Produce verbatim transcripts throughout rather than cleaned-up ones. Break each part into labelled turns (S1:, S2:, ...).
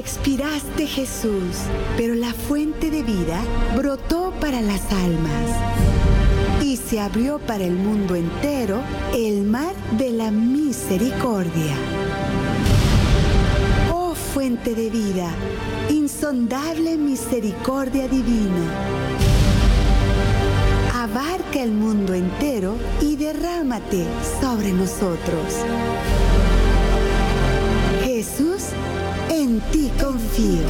S1: Expiraste, Jesús, pero la fuente de vida brotó para las almas y se abrió para el mundo entero el mar de la misericordia. Oh fuente de vida, insondable misericordia divina, abarca el mundo entero y derrámate sobre nosotros. Jesús, en ti confío.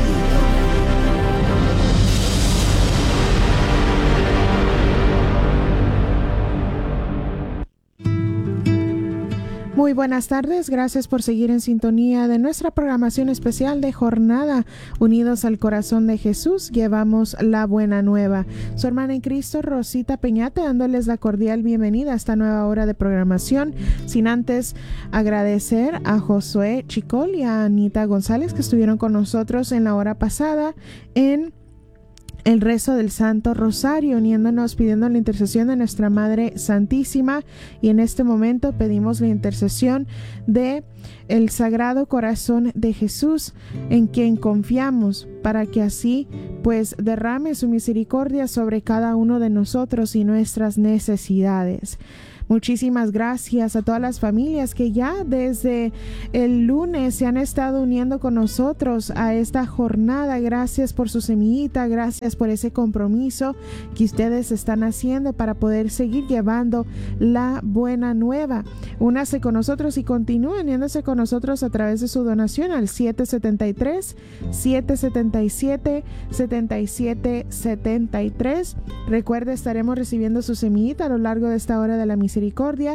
S2: Muy buenas tardes, gracias por seguir en sintonía de nuestra programación especial de jornada. Unidos al corazón de Jesús, llevamos la buena nueva. Su hermana en Cristo, Rosita Peñate, dándoles la cordial bienvenida a esta nueva hora de programación, sin antes agradecer a Josué Chicol y a Anita González que estuvieron con nosotros en la hora pasada en el rezo del Santo Rosario, uniéndonos, pidiendo la intercesión de nuestra Madre Santísima, y en este momento pedimos la intercesión de el Sagrado Corazón de Jesús, en quien confiamos, para que así pues derrame su misericordia sobre cada uno de nosotros y nuestras necesidades. Muchísimas gracias a todas las familias que ya desde el lunes se han estado uniendo con nosotros a esta jornada. Gracias por su semillita, gracias por ese compromiso que ustedes están haciendo para poder seguir llevando la buena nueva. Únase con nosotros y continúen uniéndose con nosotros a través de su donación al siete siete tres, siete siete siete, siete siete siete tres. Recuerde, estaremos recibiendo su semillita a lo largo de esta hora de la misericordia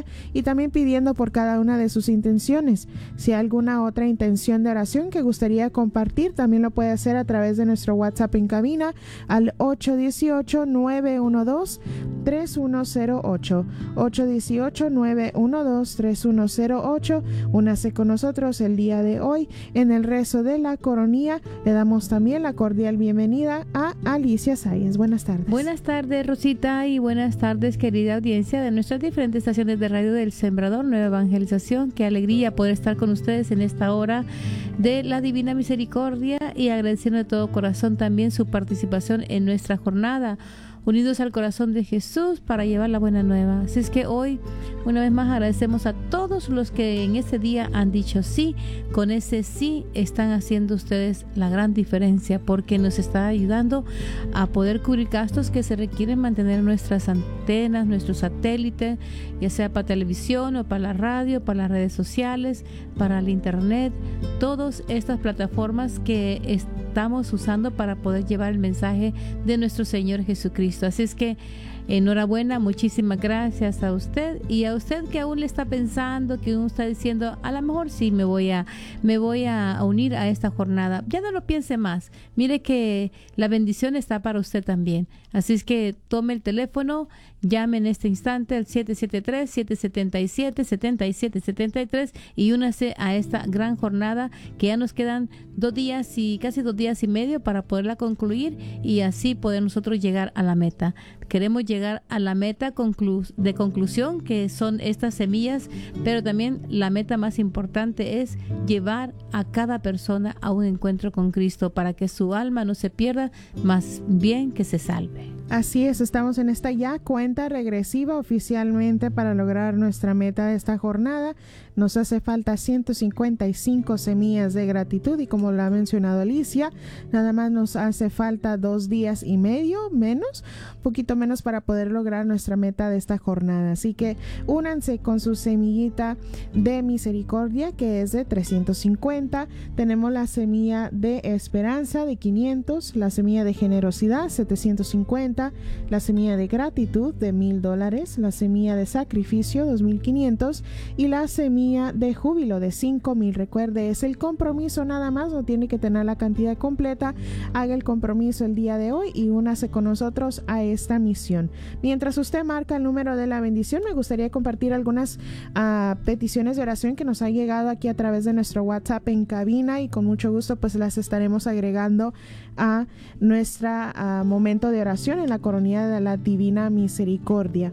S2: y también pidiendo por cada una de sus intenciones. Si hay alguna otra intención de oración que gustaría compartir, también lo puede hacer a través de nuestro WhatsApp en cabina al ocho uno ocho, nueve uno dos, tres uno cero ocho, ocho uno ocho, nueve uno dos, tres uno cero ocho. Únase con nosotros el día de hoy en el rezo de la coronía. Le damos también la cordial bienvenida a Alicia Sáenz. Buenas tardes.
S3: Buenas tardes, Rosita, y buenas tardes, querida audiencia de nuestras diferentes estaciones de radio del Sembrador, Nueva Evangelización. Qué alegría poder estar con ustedes en esta hora de la Divina Misericordia, y agradeciendo de todo corazón también su participación en nuestra jornada, unidos al corazón de Jesús para llevar la buena nueva. Así es que hoy, una vez más, agradecemos a todos los que en ese día han dicho sí. Con ese sí están haciendo ustedes la gran diferencia, porque nos está ayudando a poder cubrir gastos que se requieren mantener nuestras antenas, nuestros satélites, ya sea para televisión o para la radio, para las redes sociales, para el internet, todas estas plataformas que estamos usando para poder llevar el mensaje de nuestro Señor Jesucristo. Así es que enhorabuena, muchísimas gracias a usted, y a usted que aún le está pensando, que aún está diciendo, a lo mejor sí me voy a me voy a unir a esta jornada. Ya no lo piense más. Mire que la bendición está para usted también. Así es que tome el teléfono, llame en este instante al siete siete tres, siete siete siete, siete siete siete tres y únase a esta gran jornada, que ya nos quedan dos días y casi dos días y medio para poderla concluir, y así poder nosotros llegar a la meta. Queremos llegar a la meta conclu- de conclusión, que son estas semillas, pero también la meta más importante es llevar a cada persona a un encuentro con Cristo, para que su alma no se pierda, más bien que se salve.
S2: Así es, estamos en esta ya cuenta regresiva oficialmente para lograr nuestra meta de esta jornada. Nos hace falta ciento cincuenta y cinco semillas de gratitud, y como lo ha mencionado Alicia, nada más nos hace falta dos días y medio menos, poquito menos, para poder lograr nuestra meta de esta jornada. Así que únanse con su semillita de misericordia, que es de trescientos cincuenta. Tenemos la semilla de esperanza de quinientos, la semilla de generosidad setecientos cincuenta, la semilla de gratitud de mil dólares, la semilla de sacrificio dos mil quinientos y la semilla de júbilo de cinco mil. Recuerde, es el compromiso nada más, no tiene que tener la cantidad completa. Haga el compromiso el día de hoy y únase con nosotros a esta misión. Mientras usted marca el número de la bendición, me gustaría compartir algunas uh, peticiones de oración que nos han llegado aquí a través de nuestro WhatsApp en cabina, y con mucho gusto pues las estaremos agregando a nuestro uh, momento de oración en la coronilla de la Divina Misericordia.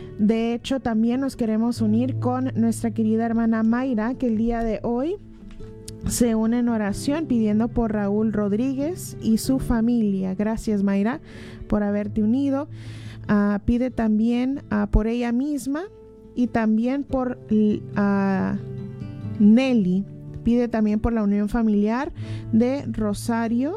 S2: De hecho, también nos queremos unir con nuestra querida hermana Mayra, que el día de hoy se une en oración pidiendo por Raúl Rodríguez y su familia. Gracias, Mayra, por haberte unido. Uh, pide también uh, por ella misma y también por uh, Nelly. Pide también por la unión familiar de Rosario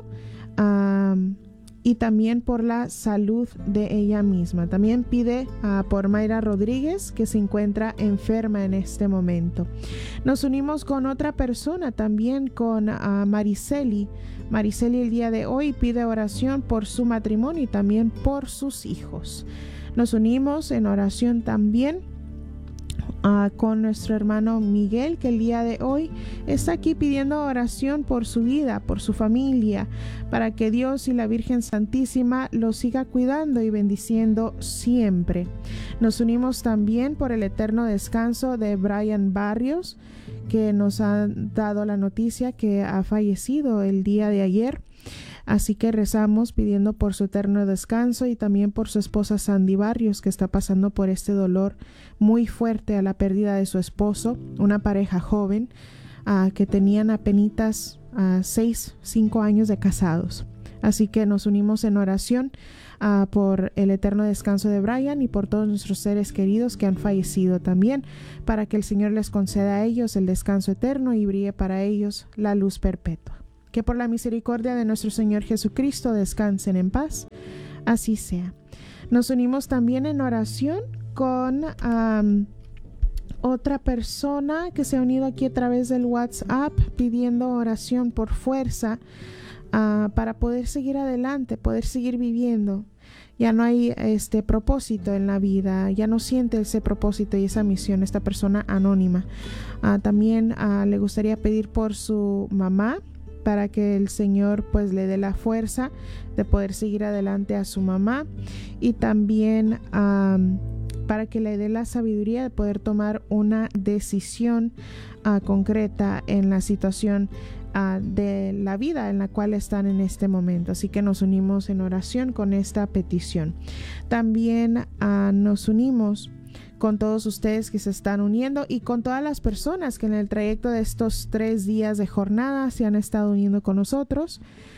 S2: uh, y también por la salud de ella misma. También pide uh, por Mayra Rodríguez, que se encuentra enferma en este momento. Nos unimos con otra persona también, con uh, Mariceli. Mariceli el día de hoy pide oración por su matrimonio y también por sus hijos. Nos unimos en oración también uh, con nuestro hermano Miguel, que el día de hoy está aquí pidiendo oración por su vida, por su familia, para que Dios y la Virgen Santísima lo siga cuidando y bendiciendo siempre. Nos unimos también por el eterno descanso de Brian Barrios, que nos ha dado la noticia que ha fallecido el día de ayer. Así que rezamos pidiendo por su eterno descanso y también por su esposa Sandy Barrios, que está pasando por este dolor muy fuerte a la pérdida de su esposo, una pareja joven uh, que tenían apenas uh, seis, cinco años de casados. Así que nos unimos en oración uh, por el eterno descanso de Brian y por todos nuestros seres queridos que han fallecido también, para que el Señor les conceda a ellos el descanso eterno y brille para ellos la luz perpetua. Que por la misericordia de nuestro Señor Jesucristo descansen en paz. Así sea. Nos unimos también en oración con um, otra persona que se ha unido aquí a través del WhatsApp pidiendo oración por fuerza uh, para poder seguir adelante, poder seguir viviendo. Ya no hay este propósito en la vida, ya no siente ese propósito y esa misión, esta persona anónima. Uh, también uh, le gustaría pedir por su mamá, para que el Señor pues le dé la fuerza de poder seguir adelante a su mamá, y también um, para que le dé la sabiduría de poder tomar una decisión uh, concreta en la situación uh, de la vida en la cual están en este momento. Así que nos unimos en oración con esta petición. También uh, nos unimos con todos ustedes que se están uniendo y con todas las personas que en el trayecto de estos tres días de jornada se han estado uniendo con nosotros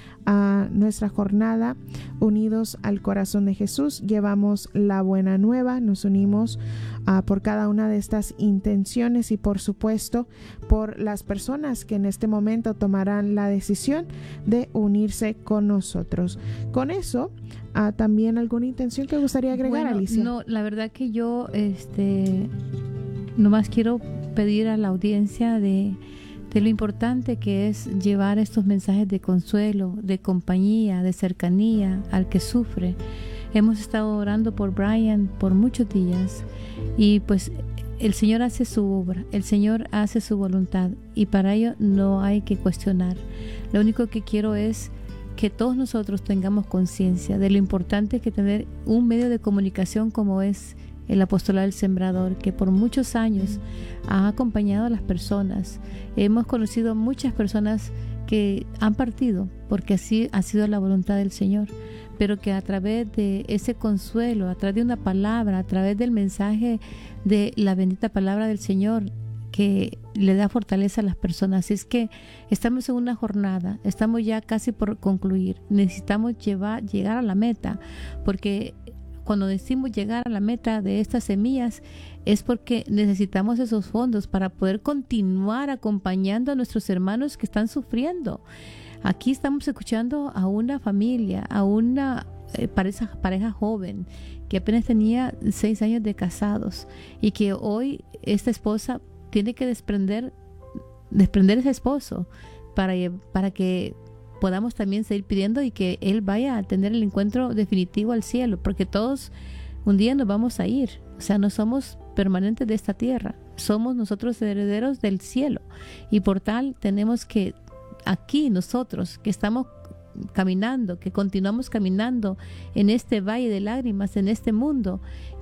S2: a nuestra jornada Unidos al Corazón de Jesús. Llevamos la buena nueva, nos unimos uh, por cada una de estas intenciones y por supuesto por las personas que en este momento tomarán la decisión de unirse con nosotros. Con eso, uh, también alguna intención que gustaría agregar,
S3: bueno,
S2: Alicia.
S3: No, la verdad que yo este nomás quiero pedir a la audiencia de de lo importante que es llevar estos mensajes de consuelo, de compañía, de cercanía al que sufre. Hemos estado orando por Brian por muchos días y pues el Señor hace su obra, el Señor hace su voluntad y para ello no hay que cuestionar. Lo único que quiero es que todos nosotros tengamos conciencia de lo importante que tener un medio de comunicación como es el apostolado del Sembrador, que por muchos años ha acompañado a las personas. Hemos conocido muchas personas que han partido porque así ha sido la voluntad del Señor, pero que a través de ese consuelo, a través de una palabra, a través del mensaje de la bendita palabra del Señor, que le da fortaleza a las personas. Es que estamos en una jornada, estamos ya casi por concluir, necesitamos llevar, llegar a la meta, porque cuando decimos llegar a la meta de estas semillas es porque necesitamos esos fondos para poder continuar acompañando a nuestros hermanos que están sufriendo. Aquí estamos escuchando a una familia, a una eh, pareja, pareja joven que apenas tenía seis años de casados y que hoy esta esposa tiene que desprender, desprender ese esposo para, para que podamos también seguir pidiendo y que él vaya a tener el encuentro definitivo al cielo, porque todos un día nos vamos a ir, o sea, no somos permanentes de esta tierra, somos nosotros herederos del cielo y por tal tenemos que aquí nosotros que estamos caminando, que continuamos caminando en este valle de lágrimas, en este mundo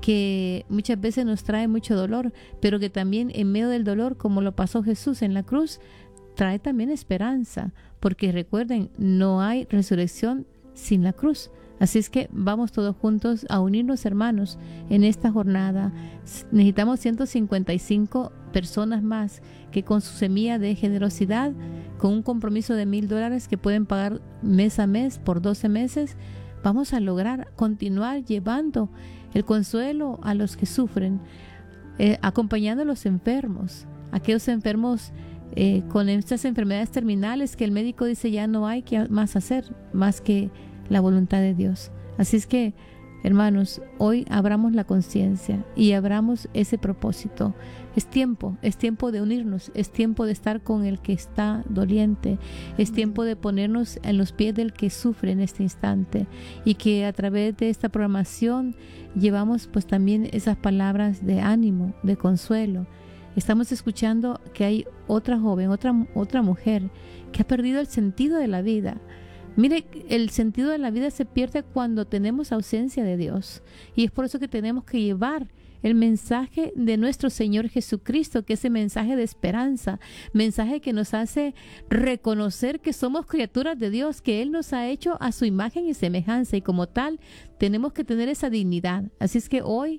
S3: que muchas veces nos trae mucho dolor, pero que también en medio del dolor, como lo pasó Jesús en la cruz, trae también esperanza, porque recuerden, no hay resurrección sin la cruz. Así es que vamos todos juntos a unirnos, hermanos, en esta jornada. Necesitamos ciento cincuenta y cinco personas más que con su semilla de generosidad, con un compromiso de mil dólares que pueden pagar mes a mes por doce meses, vamos a lograr continuar llevando el consuelo a los que sufren, eh, acompañando a los enfermos, aquellos enfermos eh, con estas enfermedades terminales que el médico dice ya no hay que más hacer, más que la voluntad de Dios. Así es que, hermanos, hoy abramos la conciencia y abramos ese propósito. Es tiempo, es tiempo de unirnos, es tiempo de estar con el que está doliente, es tiempo de ponernos en los pies del que sufre en este instante, y que a través de esta programación llevamos pues también esas palabras de ánimo, de consuelo. Estamos escuchando que hay otra joven, otra, otra mujer que ha perdido el sentido de la vida. Mire, el sentido de la vida se pierde cuando tenemos ausencia de Dios, y es por eso que tenemos que llevar el mensaje de nuestro Señor Jesucristo, que es el mensaje de esperanza, mensaje que nos hace reconocer que somos criaturas de Dios, que Él nos ha hecho a su imagen y semejanza, y como tal tenemos que tener esa dignidad. Así es que hoy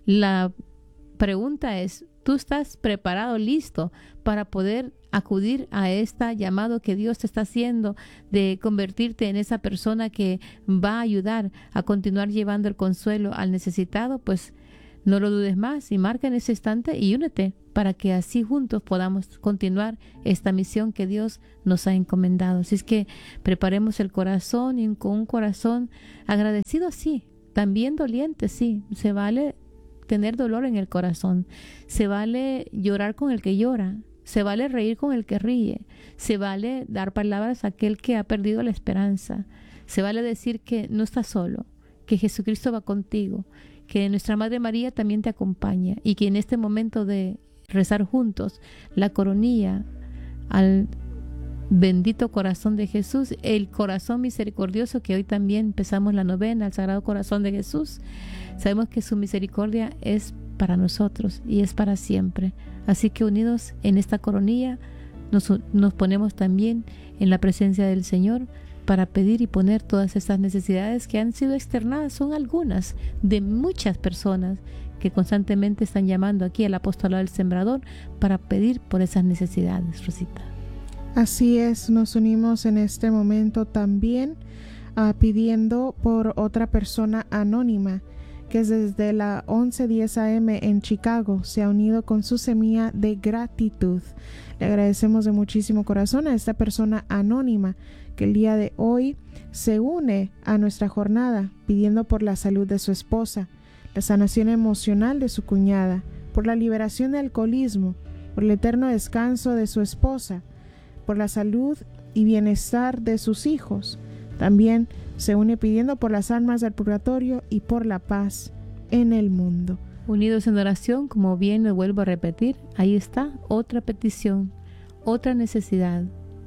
S3: la pregunta es, ¿tú estás preparado, listo para poder acudir a este llamado que Dios te está haciendo de convertirte en esa persona que va a ayudar a continuar llevando el consuelo al necesitado? Pues no lo dudes más y marca en ese instante y únete para que así juntos podamos continuar esta misión que Dios nos ha encomendado. Así es que preparemos el corazón, y con un corazón agradecido, sí, también doliente, sí, se vale tener dolor en el corazón, se vale llorar con el que llora, se vale reír con el que ríe, se vale dar palabras a aquel que ha perdido la esperanza, se vale decir que no estás solo, que Jesucristo va contigo, que nuestra Madre María también te acompaña, y que en este momento de rezar juntos la coronilla al bendito corazón de Jesús, el corazón misericordioso, que hoy también empezamos la novena al Sagrado Corazón de Jesús, sabemos que su misericordia es para nosotros y es para siempre. Así que unidos en esta coronilla nos, nos ponemos también en la presencia del Señor para pedir y poner todas estas necesidades que han sido externadas. Son algunas de muchas personas que constantemente están llamando aquí al apostolado del Sembrador para pedir por esas necesidades, Rosita.
S2: Así es, nos unimos en este momento también uh, pidiendo por otra persona anónima que desde la once diez a eme en Chicago se ha unido con su semilla de gratitud. Le agradecemos de muchísimo corazón a esta persona anónima que el día de hoy se une a nuestra jornada pidiendo por la salud de su esposa, la sanación emocional de su cuñada, por la liberación de alcoholismo, por el eterno descanso de su esposa, por la salud y bienestar de sus hijos. También se une pidiendo por las almas del purgatorio y por la paz en el mundo.
S3: Unidos en oración, como bien lo vuelvo a repetir, ahí está otra petición, otra necesidad.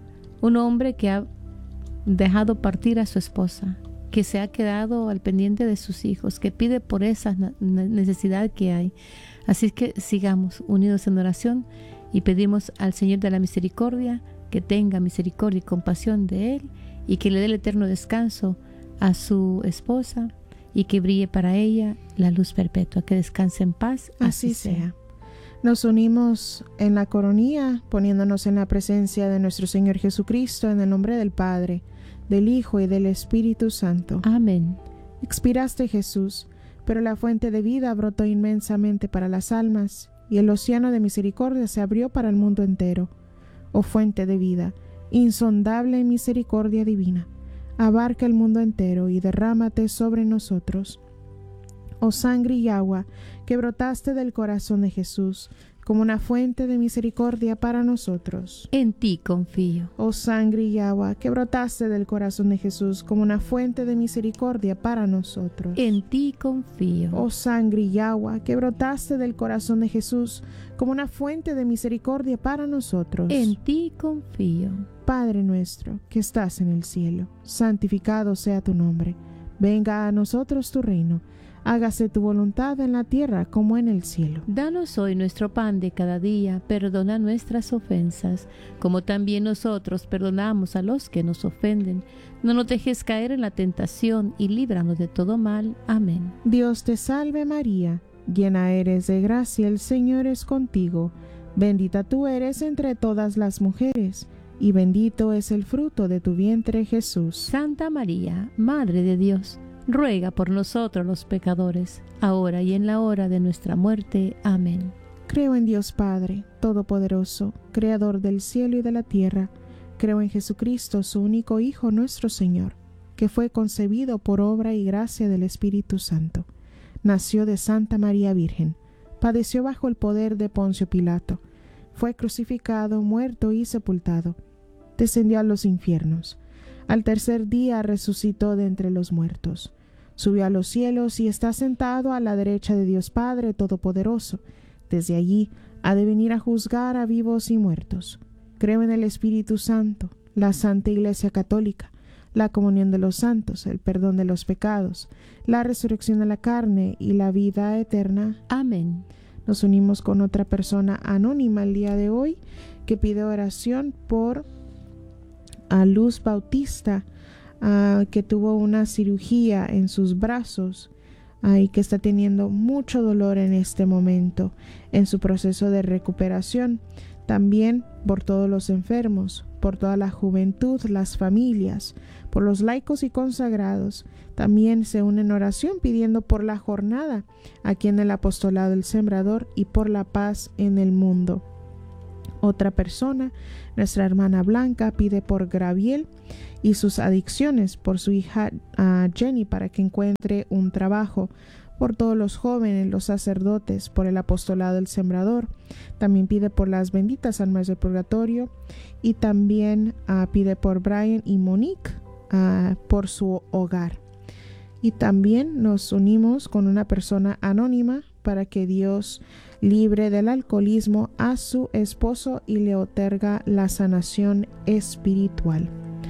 S3: Un hombre que ha dejado partir a su esposa, que se ha quedado al pendiente de sus hijos, que pide por esa necesidad que hay. Así que sigamos unidos en oración y pedimos al Señor de la Misericordia que tenga misericordia y compasión de él, y que le dé el eterno descanso a su esposa, y que brille para ella la luz perpetua, que descanse en paz.
S2: Así,
S3: así
S2: sea.
S3: sea.
S2: Nos unimos en la coronilla, poniéndonos en la presencia de nuestro Señor Jesucristo, en el nombre del Padre, del Hijo y del Espíritu Santo.
S3: Amén.
S2: Expiraste, Jesús, pero la fuente de vida brotó inmensamente para las almas, y el océano de misericordia se abrió para el mundo entero. Oh fuente de vida, insondable misericordia divina, abarca el mundo entero y derrámate sobre nosotros. Oh sangre y agua que brotaste del corazón de Jesús, como una fuente de misericordia para nosotros.
S3: En ti confío.
S2: Oh sangre y agua que brotaste del corazón de Jesús, como una fuente de misericordia para nosotros.
S3: En ti confío.
S2: Oh sangre y agua que brotaste del corazón de Jesús, como una fuente de misericordia para nosotros.
S3: En ti confío.
S2: Padre nuestro que estás en el cielo, santificado sea tu nombre. Venga a nosotros tu reino. Hágase tu voluntad en la tierra como en el cielo.
S3: Danos hoy nuestro pan de cada día, perdona nuestras ofensas, como también nosotros perdonamos a los que nos ofenden. No nos dejes caer en la tentación y líbranos de todo mal. Amén.
S2: Dios te salve María, llena eres de gracia, el Señor es contigo. Bendita tú eres entre todas las mujeres, y bendito es el fruto de tu vientre Jesús.
S3: Santa María, Madre de Dios, ruega por nosotros los pecadores, ahora y en la hora de nuestra muerte. Amén.
S2: Creo en Dios Padre, Todopoderoso, Creador del cielo y de la tierra. Creo en Jesucristo, su único Hijo, nuestro Señor, que fue concebido por obra y gracia del Espíritu Santo. Nació de Santa María Virgen, padeció bajo el poder de Poncio Pilato, fue crucificado, muerto y sepultado. Descendió a los infiernos. Al tercer día resucitó de entre los muertos. Subió a los cielos y está sentado a la derecha de Dios Padre Todopoderoso. Desde allí ha de venir a juzgar a vivos y muertos. Creo en el Espíritu Santo, la Santa Iglesia Católica, la comunión de los santos, el perdón de los pecados, la resurrección de la carne y la vida eterna.
S3: Amén.
S2: Nos unimos con otra persona anónima el día de hoy que pide oración por a Luz Bautista, uh, que tuvo una cirugía en sus brazos uh, y que está teniendo mucho dolor en este momento en su proceso de recuperación. También por todos los enfermos, por toda la juventud, las familias, por los laicos y consagrados. También se une en oración pidiendo por la jornada aquí en el Apostolado del Sembrador y por la paz en el mundo. Otra persona, nuestra hermana Blanca, pide por Graviel y sus adicciones, por su hija uh, Jenny para que encuentre un trabajo, por todos los jóvenes, los sacerdotes, por el Apostolado del Sembrador. También pide por las benditas almas del purgatorio y también uh, pide por Brian y Monique uh, por su hogar. Y también nos unimos con una persona anónima para que Dios libre del alcoholismo a su esposo y le otorga la sanación espiritual.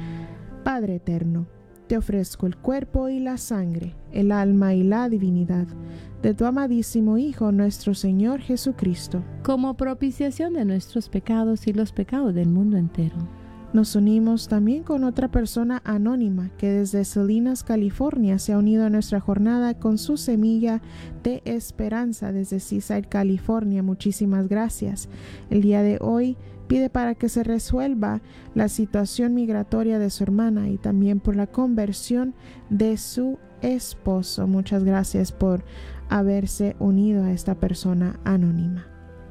S2: Padre eterno, te ofrezco el cuerpo y la sangre, el alma y la divinidad de tu amadísimo Hijo, nuestro Señor Jesucristo,
S3: como propiciación de nuestros pecados y los pecados del mundo entero.
S2: Nos unimos también con otra persona anónima que desde Salinas, California, se ha unido a nuestra jornada con su semilla de esperanza desde Seaside, California. Muchísimas gracias. El día de hoy pide para que se resuelva la situación migratoria de su hermana y también por la conversión de su esposo. Muchas gracias por haberse unido a esta persona anónima.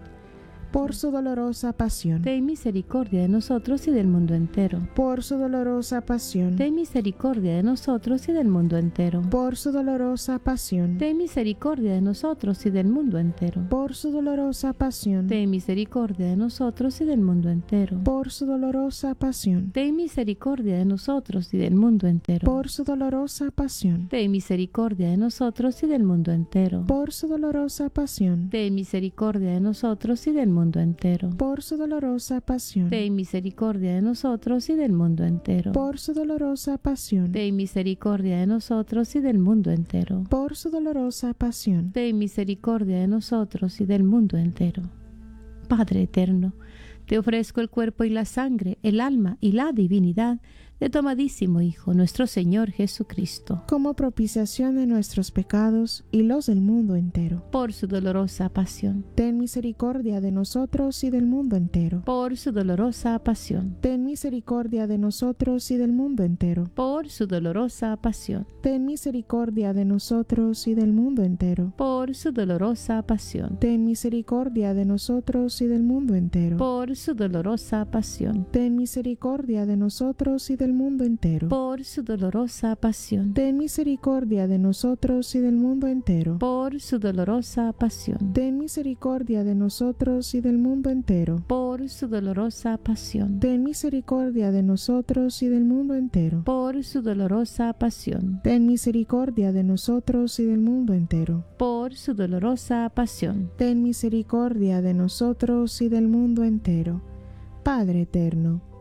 S2: Por su dolorosa pasión,
S3: ten misericordia de nosotros y del mundo entero.
S2: Por su dolorosa pasión,
S3: ten misericordia de nosotros y del mundo entero.
S2: Por su dolorosa pasión,
S3: ten misericordia de nosotros y del mundo entero.
S2: Por su dolorosa pasión,
S3: ten misericordia de nosotros y del mundo entero.
S2: Por su dolorosa pasión,
S3: ten misericordia de nosotros y del mundo entero.
S2: Por su dolorosa pasión,
S3: ten misericordia de nosotros y del mundo entero.
S2: Por su dolorosa pasión,
S3: ten misericordia de nosotros y del mundo entero.
S2: Por su dolorosa pasión,
S3: ten misericordia de nosotros y del mundo entero.
S2: Por su dolorosa pasión,
S3: ten misericordia de nosotros y del mundo entero.
S2: Por su dolorosa pasión,
S3: ten misericordia de nosotros y del mundo entero. Padre eterno, te ofrezco el cuerpo y la sangre, el alma y la divinidad de tu amadísimo Hijo, nuestro Señor Jesucristo,
S2: como propiciación de nuestros pecados y los del mundo entero.
S3: por su dolorosa pasión.
S2: Ten misericordia de nosotros y del mundo entero.
S3: Por su dolorosa pasión.
S2: Ten misericordia de nosotros y del mundo entero.
S3: Por su dolorosa pasión.
S2: Ten misericordia de nosotros y del mundo entero.
S3: Por su dolorosa pasión.
S2: Ten misericordia de nosotros y del mundo entero.
S3: Por su dolorosa pasión.
S2: Ten misericordia de nosotros y del mundo entero.
S3: Por su dolorosa pasión.
S2: Ten misericordia de nosotros y del mundo entero.
S3: Por su dolorosa pasión.
S2: Ten misericordia de nosotros y del mundo entero.
S3: Por su dolorosa pasión.
S2: Ten misericordia de nosotros y del mundo entero.
S3: Por su dolorosa pasión.
S2: Ten misericordia de nosotros y del mundo entero.
S3: Por su dolorosa pasión.
S2: Ten misericordia de nosotros y del mundo entero. Padre eterno,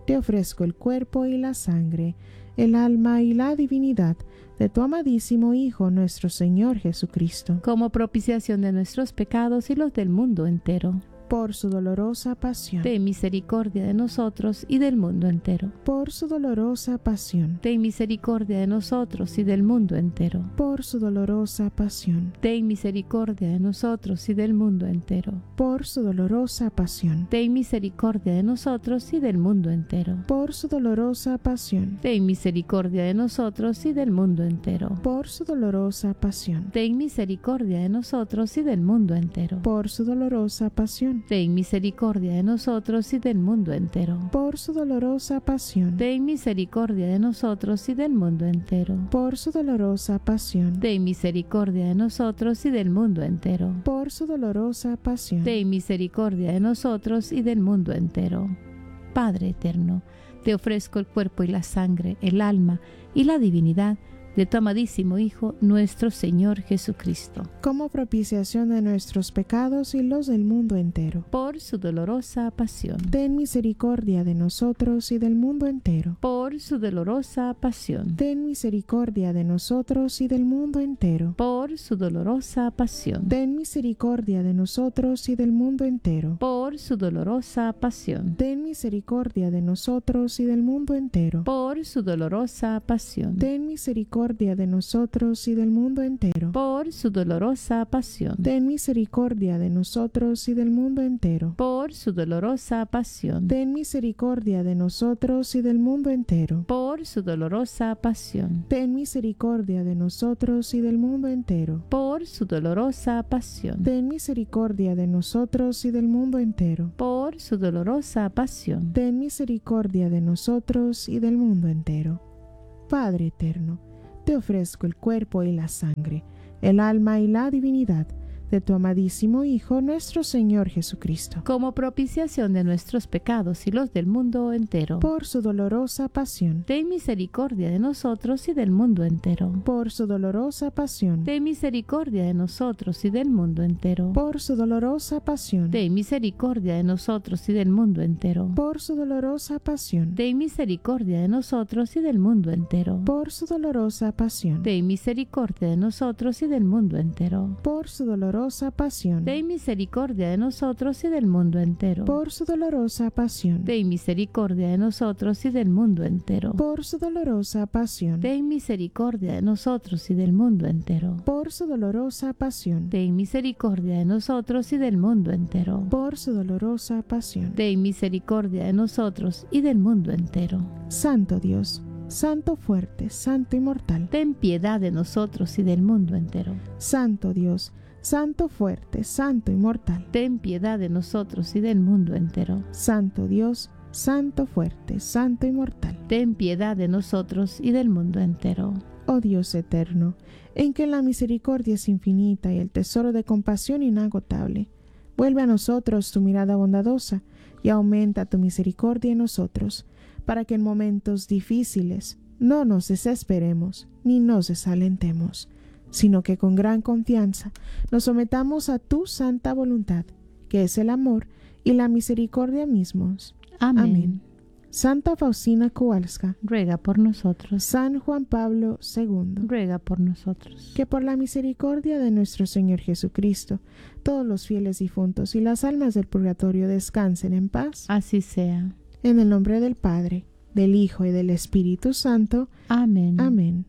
S2: te ofrezco el cuerpo y la sangre, el alma y la divinidad de tu amadísimo Hijo, nuestro Señor Jesucristo,
S3: como propiciación de nuestros pecados y los del mundo entero.
S2: por su dolorosa pasión,
S3: Ten misericordia de nosotros y del mundo entero.
S2: por su dolorosa pasión,
S3: Ten misericordia de nosotros y del mundo entero.
S2: por su dolorosa pasión,
S3: Ten misericordia de nosotros y del mundo entero.
S2: por su dolorosa pasión,
S3: Ten misericordia de nosotros y del mundo entero.
S2: por su dolorosa pasión,
S3: Ten misericordia de nosotros y del mundo entero.
S2: por su dolorosa pasión,
S3: Ten misericordia de nosotros y del mundo entero.
S2: por su dolorosa pasión,
S3: Ten misericordia de nosotros y del mundo entero.
S2: por su dolorosa pasión,
S3: Ten misericordia de nosotros y del mundo entero.
S2: por su dolorosa pasión,
S3: Ten misericordia de nosotros y del mundo entero.
S2: por su dolorosa pasión,
S3: Ten misericordia de nosotros y del mundo entero. Padre eterno, te ofrezco el cuerpo y la sangre, el alma y la divinidad de tu amadísimo Hijo, nuestro Señor Jesucristo,
S2: como propiciación de nuestros pecados y los del mundo entero.
S3: por su dolorosa pasión.
S2: Ten misericordia de nosotros y del mundo entero.
S3: Por su dolorosa pasión.
S2: Ten misericordia de nosotros y del mundo entero.
S3: Por su dolorosa pasión.
S2: Ten misericordia de nosotros y del mundo entero.
S3: Por su dolorosa pasión.
S2: Ten misericordia de nosotros y del mundo entero.
S3: Por su dolorosa pasión.
S2: Ten misericordia de nosotros y del mundo entero.
S3: Por su dolorosa pasión.
S2: Ten misericordia de nosotros y del mundo entero.
S3: Por su dolorosa pasión.
S2: Ten misericordia de nosotros y del mundo entero.
S3: Por su dolorosa pasión.
S2: Ten misericordia de nosotros y del mundo entero.
S3: Por su dolorosa pasión.
S2: Ten misericordia de nosotros y del mundo entero.
S3: Por su dolorosa pasión.
S2: Ten misericordia de nosotros y del mundo entero. Padre eterno, te ofrezco el cuerpo y la sangre, el alma y la divinidad de tu amadísimo Hijo, nuestro Señor Jesucristo,
S3: como propiciación de nuestros pecados y los del mundo entero.
S2: por su dolorosa pasión,
S3: Ten misericordia de nosotros y del mundo entero.
S2: por su dolorosa pasión,
S3: Ten misericordia de nosotros y del mundo entero.
S2: por su dolorosa pasión,
S3: Ten misericordia de nosotros y del mundo entero.
S2: por su dolorosa pasión,
S3: Ten misericordia de nosotros y del mundo entero.
S2: por su dolorosa pasión,
S3: Ten misericordia de nosotros y del mundo entero.
S2: por su dolorosa pasión,
S3: Ten misericordia de nosotros y del mundo entero.
S2: por su dolorosa pasión,
S3: Ten misericordia de nosotros y del mundo entero.
S2: por su dolorosa pasión,
S3: Ten misericordia de nosotros y del mundo entero.
S2: por su dolorosa pasión,
S3: Ten misericordia de nosotros y del mundo entero.
S2: por su dolorosa pasión.
S3: Ten misericordia de nosotros y del mundo entero.
S2: Santo Dios, Santo fuerte, Santo inmortal,
S3: Ten piedad de nosotros y del mundo entero.
S2: Santo Dios, Santo fuerte, Santo inmortal,
S3: Ten piedad de nosotros y del mundo entero.
S2: Santo Dios, Santo fuerte, Santo inmortal.
S3: Ten piedad de nosotros y del mundo entero.
S2: Oh Dios eterno, en que la misericordia es infinita y el tesoro de compasión inagotable, vuelve a nosotros tu mirada bondadosa y aumenta tu misericordia en nosotros, para que en momentos difíciles no nos desesperemos ni nos desalentemos, sino que con gran confianza nos sometamos a tu santa voluntad, que es el amor y la misericordia mismos.
S3: Amén.
S2: Amén. Santa Faustina Kowalska,
S3: Ruega por nosotros.
S2: San Juan Pablo segundo,
S3: Ruega por nosotros.
S2: que por la misericordia de nuestro Señor Jesucristo, todos los fieles difuntos y las almas del purgatorio descansen en paz.
S3: Así sea.
S2: En el nombre del Padre, del Hijo y del Espíritu Santo.
S3: Amén.
S2: Amén.